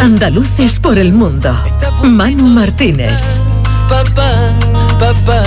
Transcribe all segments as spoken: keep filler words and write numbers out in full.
Andaluces por el mundo. Manu Martínez. Papá, papá.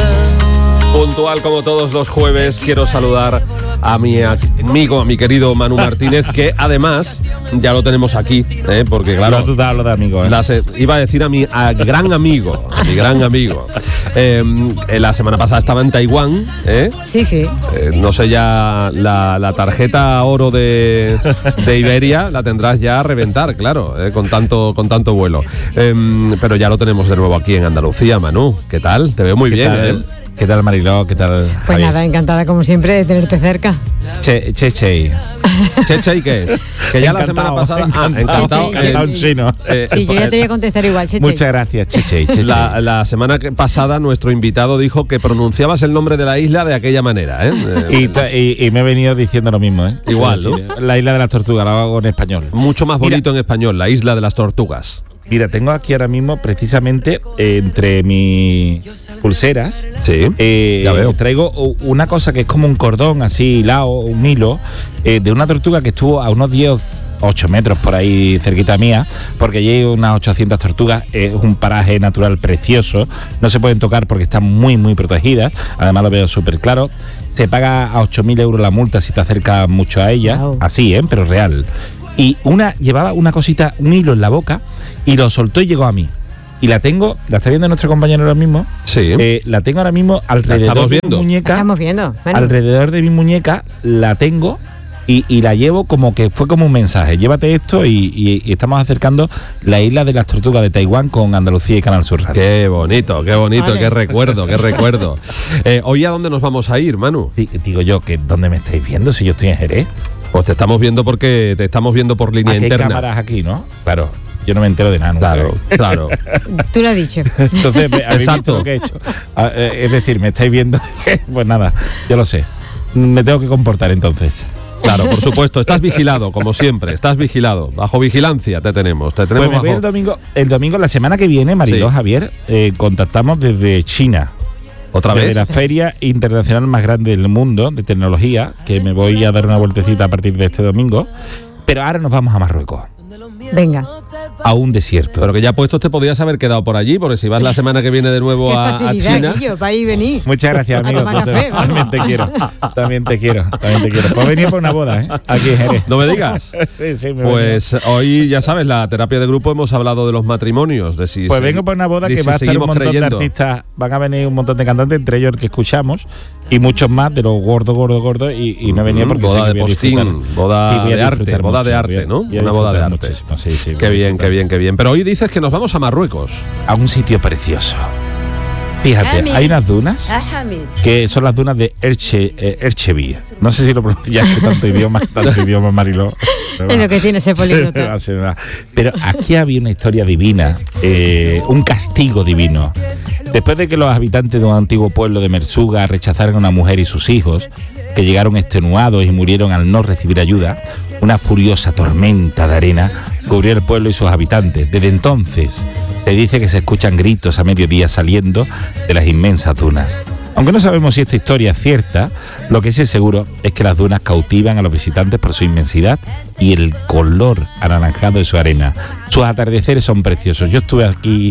Puntual como todos los jueves, quiero saludar a mi amigo, a mi querido Manu Martínez, que además ya lo tenemos aquí, ¿eh? Porque claro, tú te hablas de amigo, ¿eh? la se, iba a decir a mi a gran amigo, a mi gran amigo. Eh, la semana pasada estaba en Taiwán, ¿eh? Sí, sí. Eh, no sé ya, la, la tarjeta oro de, de Iberia la tendrás ya a reventar, claro, ¿eh? con tanto con tanto vuelo. Eh, pero ya lo tenemos de nuevo aquí en Andalucía, Manu. ¿Qué tal? Te veo muy bien, tal? ¿eh? ¿Qué tal, Mariló? ¿Qué tal, Pues Javier? nada, encantada como siempre de tenerte cerca. Che, che, che. Che, che, ¿qué es? Que ya Encantado, la semana pasada... encantado, ah, encantado. Che, che, encantado en chino. Eh, Sí, yo ya te voy a contestar igual, Cheche. Muchas gracias, che, che, che, La, che. la semana que- pasada nuestro invitado dijo que pronunciabas el nombre de la isla de aquella manera, ¿eh? Eh, Y, t- y, y me he venido diciendo lo mismo, ¿eh? Igual, Es decir, La isla de las tortugas, lo hago en español. mucho más Mira. bonito en español, la isla de las tortugas. Mira, tengo aquí ahora mismo, precisamente, eh, entre mis pulseras, Sí, eh, ya veo. traigo u- una cosa que es como un cordón así hilado, un hilo, eh, de una tortuga que estuvo a unos diez, ocho metros por ahí cerquita mía, porque allí hay unas ochocientas tortugas, es un paraje natural precioso, no se pueden tocar porque están muy, muy protegidas, además lo veo súper claro. Se paga a ocho mil euros la multa si te acercas mucho a ella, Wow. así, ¿eh? Pero real. Y una llevaba una cosita, un hilo en la boca, y lo soltó y llegó a mí. Y la tengo, la está viendo nuestro compañero ahora mismo, Sí. eh, la tengo ahora mismo alrededor estamos de viendo. mi muñeca. Estamos viendo. Bueno, Alrededor de mi muñeca la tengo y, y la llevo como que fue como un mensaje. Llévate esto y, y- y estamos acercando la isla de las tortugas de Taiwán con Andalucía y Canal Sur Radio. Qué bonito, qué bonito, Vale. qué recuerdo, qué recuerdo. Eh, ¿Hoy a dónde nos vamos a ir, Manu? Di- Digo yo, que ¿dónde me estáis viendo si yo estoy en Jerez? Pues te estamos viendo porque te estamos viendo por línea Aquí hay interna. cámaras aquí, ¿no? Claro, yo no me entero de nada. nunca, Claro, ¿eh? claro. tú lo has dicho. Entonces, me- ¿habéis Exacto. visto lo que he hecho? Ah, eh, Es decir, ¿me estáis viendo? Pues nada, yo lo sé. Me tengo que comportar entonces. Claro, por supuesto, estás vigilado, como siempre, estás vigilado. Bajo vigilancia te tenemos. Te tenemos Pues me voy bajo- el domingo, el domingo, la semana que viene, Mariló, Sí. Javier, eh, contactamos desde China. ¿Otra Desde vez? la feria internacional más grande del mundo de tecnología, que me voy a dar una vueltecita a partir de este domingo. Pero ahora nos vamos a Marruecos, Venga. a un desierto. Pero que ya puestos te podías haber quedado por allí, porque si vas la semana que viene de nuevo Qué a, a facilidad, China... Guillo, para ir y venir. Muchas gracias, amigo. A tomar café, vamos. También te quiero. También te quiero. También te quiero. Pues venir por una boda, ¿eh? Aquí en Jerez. No me digas. Sí, sí, me Pues hoy, ya sabes, la terapia de grupo hemos hablado de los matrimonios, de si Pues se- vengo por una boda de que si va a estar un seguimos montón creyendo. de artistas, van a venir un montón de cantantes, entre ellos el que escuchamos, y muchos más de los gordos, gordos, gordos, y, y me venía Mm, porque boda sé que de voy a postín, disfrutar. boda Sí, voy a de arte, disfrutar boda de mucho, arte, voy a- ¿no? voy a Una boda de disfrutar arte. muchísimo, sí, sí, voy Qué a bien, disfrutar. qué bien, qué bien. Pero hoy dices que nos vamos a Marruecos. A un sitio precioso. Fíjate, Hamid. hay unas dunas Ah, Hamid. que son las dunas de Erche, eh, Ercheville. No sé si lo pronuncio, ya es que tanto idioma, tanto idioma, Mariló. Pero Es lo que tiene ese Sí, políglota. me va a ser nada. Pero aquí había una historia divina, eh, un castigo divino. Después de que los habitantes de un antiguo pueblo de Mersuga rechazaran a una mujer y sus hijos, que llegaron extenuados y murieron al no recibir ayuda, una furiosa tormenta de arena cubrió el pueblo y sus habitantes. Desde entonces se dice que se escuchan gritos a mediodía saliendo de las inmensas dunas. Aunque no sabemos si esta historia es cierta, lo que sí es seguro es que las dunas cautivan a los visitantes por su inmensidad y el color anaranjado de su arena. Sus atardeceres son preciosos. Yo estuve aquí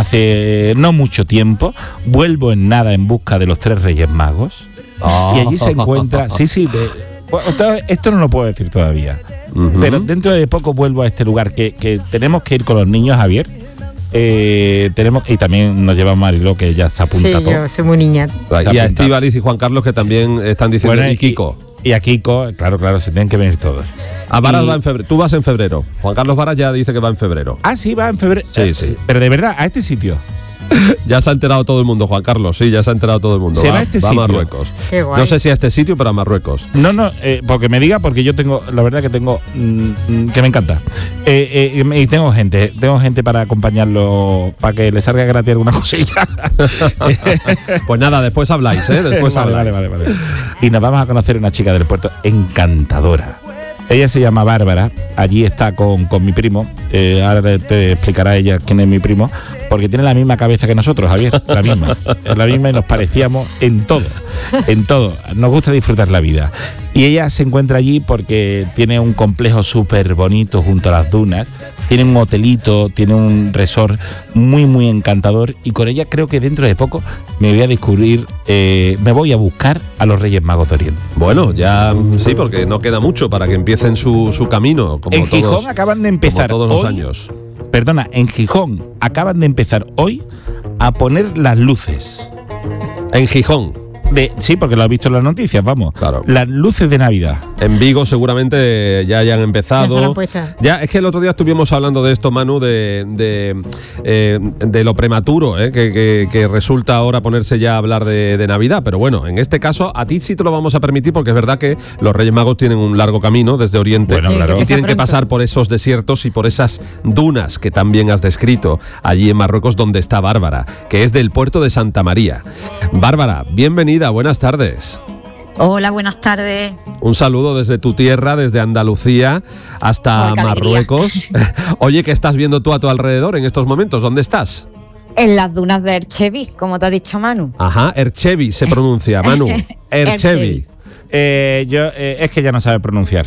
hace no mucho tiempo, vuelvo en nada en busca de los tres Reyes Magos, y allí se encuentra... Sí, sí, de- bueno, esto, esto no lo puedo decir todavía, Ujú. pero dentro de poco vuelvo a este lugar que, que tenemos que ir con los niños, Javier. Eh, tenemos y también nos lleva Mariló, que ya se apunta Sí, todo. yo soy muy niña. Y a apunta. Estíbaliz y Juan Carlos que también están diciendo, Bueno, y Kiko. Y a Kiko, claro, claro, se tienen que venir todos. A Varas y- va en febrero. Tú vas en febrero. Juan Carlos Varas ya dice que va en febrero. Ah, sí, va en febrero. Sí, sí. Pero de verdad, a este sitio. Ya se ha enterado todo el mundo, Juan Carlos. Sí, ya se ha enterado todo el mundo. Se va a este va a sitio. Marruecos. Qué guay. No sé si a este sitio, pero a Marruecos. No, no, eh, porque me diga, porque yo tengo, la verdad que tengo, mm, mm, que me encanta. Eh, eh, y tengo gente, tengo gente para acompañarlo, para que le salga gratis alguna cosilla. Pues nada, después habláis, ¿eh? Después vale, habláis. vale, vale, vale. Y nos vamos a conocer una chica del puerto encantadora. Ella se llama Bárbara, allí está con, con mi primo, eh, ahora te explicará ella quién es mi primo, porque tiene la misma cabeza que nosotros, Javier, la misma, es la misma y nos parecíamos en todo, en todo, nos gusta disfrutar la vida. Y ella se encuentra allí porque tiene un complejo súper bonito junto a las dunas, tiene un hotelito, tiene un resort muy muy encantador y con ella creo que dentro de poco me voy a descubrir, eh, me voy a buscar a los Reyes Magos de Oriente. Bueno, ya sí, porque no queda mucho para que empiecen su, su camino, como en todos, Gijón acaban de empezar como todos los hoy, años. Perdona, en Gijón acaban de empezar hoy a poner las luces. En Gijón. De, sí, porque lo has visto en las noticias, vamos. Claro. Las luces de Navidad. En Vigo seguramente ya hayan empezado. Ya estarán puestas. Ya, es que el otro día estuvimos hablando de esto, Manu, de, de, eh, de lo prematuro, eh, que, que, que resulta ahora ponerse ya a hablar de, de Navidad. Pero bueno, en este caso a ti sí te lo vamos a permitir porque es verdad que los Reyes Magos tienen un largo camino desde Oriente. Bueno, claro. Y tienen que pasar por esos desiertos y por esas dunas que también has descrito allí en Marruecos, donde está Bárbara, que es del puerto de Santa María. Bárbara, bienvenida. Buenas tardes. Hola, buenas tardes. Un saludo desde tu tierra, desde Andalucía hasta Oh, qué Marruecos. Oye, ¿qué estás viendo tú a tu alrededor en estos momentos? ¿Dónde estás? En las dunas de Erchevi, como te ha dicho Manu. Ajá, Erchevi se pronuncia, Manu. Erchevi. Erchevi. Eh, yo eh, es que ya no sabe pronunciar.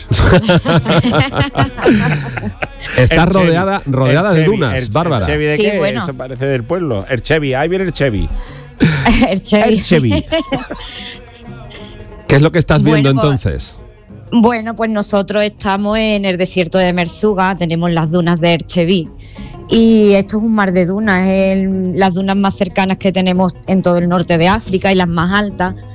Estás Erchevi, rodeada, rodeada de Erchevi, dunas, Erche- Bárbara. ¿Erchevi de Sí, qué? bueno. Eso parece del pueblo. Erchevi, ahí viene Erchevi. Erchevi. Erchevi. ¿Qué es lo que estás viendo Bueno, pues- entonces? Bueno, pues nosotros estamos en el desierto de Merzuga, tenemos las dunas de Erchevi. Y esto es un mar de dunas, es el- las dunas más cercanas que tenemos en todo el norte de África y las más altas.